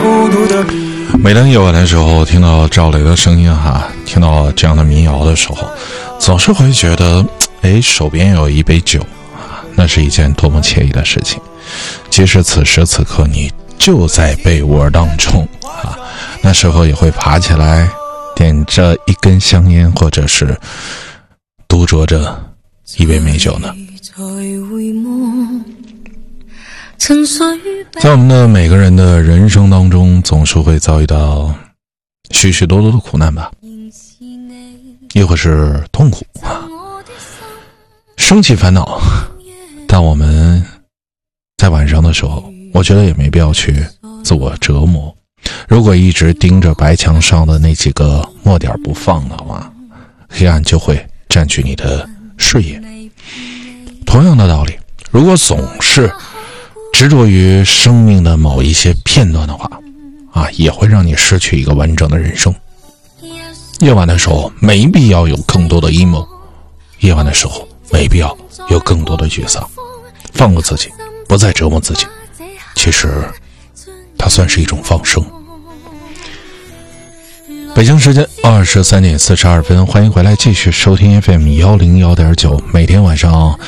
每当夜晚的时候听到赵雷的声音听到这样的民谣的时候，总是会觉得手边有一杯酒那是一件多么惬意的事情。即使此时此刻你就在被窝当中那时候也会爬起来点着一根香烟，或者是独酌着一杯美酒呢。在我们的每个人的人生当中，总是会遭遇到许许多多的苦难吧，亦或是痛苦生气烦恼。但我们在晚上的时候，我觉得也没必要去自我折磨。如果一直盯着白墙上的那几个墨点不放的话，黑暗就会占据你的视野。同样的道理，如果总是执着于生命的某一些片段的话也会让你失去一个完整的人生。夜晚的时候没必要有更多的 emo， 夜晚的时候没必要有更多的沮丧，放过自己，不再折磨自己，其实它算是一种放生。北京时间23点42分，欢迎回来继续收听 FM 101.9，每天晚上